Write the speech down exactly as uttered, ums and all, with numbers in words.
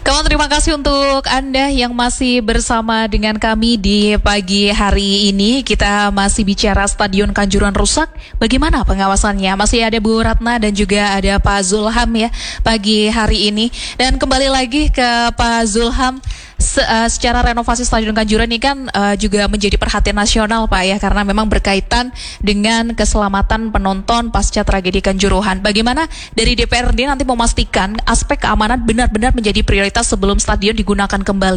Kawan, terima kasih untuk Anda yang masih bersama dengan kami di pagi hari ini. Kita masih bicara Stadion Kanjuruhan rusak. Bagaimana pengawasannya? Masih ada Bu Ratna dan juga ada Pak Zulham ya pagi hari ini. Dan kembali lagi ke Pak Zulham. Se uh, secara renovasi Stadion Kanjuruhan ini kan uh, juga menjadi perhatian nasional Pak ya, karena memang berkaitan dengan keselamatan penonton pasca tragedi Kanjuruhan. Bagaimana dari D P R D nanti memastikan aspek keamanan benar-benar menjadi prioritas sebelum stadion digunakan kembali?